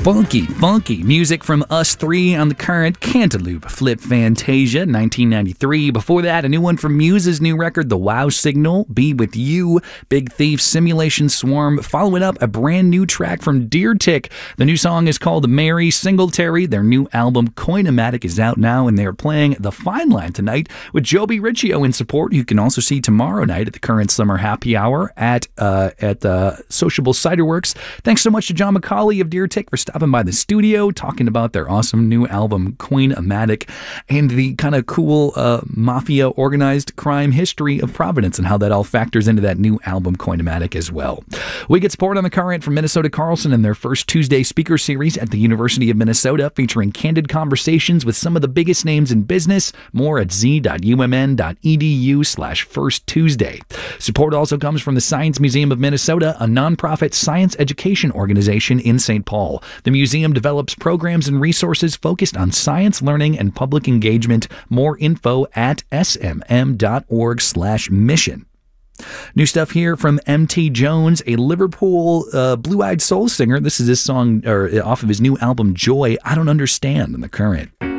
Funky music from Us 3 on the Current, Cantaloupe, Flip Fantasia, 1993. Before that, a new one from Muse's new record, The Wow Signal, Be With You, Big Thief, Simulation Swarm. Following up, a brand new track from Deer Tick. The new song is called Mary Singletary. Their new album, Coinomatic, is out now, and they are playing The Fine Line tonight with Joby Riccio in support. You can also see tomorrow night at the Current Summer Happy Hour at Sociable Cider Works. Thanks so much to John McCauley of Deer Tick for stopping by the studio, talking about their awesome new album, Coinomatic, and the kind of cool mafia organized crime history of Providence and how that all factors into that new album, Coinomatic, as well. We get support on the Current from Minnesota Carlson and their first Tuesday speaker series at the University of Minnesota, featuring candid conversations with some of the biggest names in business. More at z.umn.edu/First Tuesday. Support also comes from the Science Museum of Minnesota, a nonprofit science education organization in St. Paul. The museum develops programs and resources focused on science learning and public engagement. More info at smm.org/mission. New stuff here from M.T. Jones, a Liverpool blue-eyed soul singer. This is his song off of his new album, Joy, I Don't Understand, on the Current.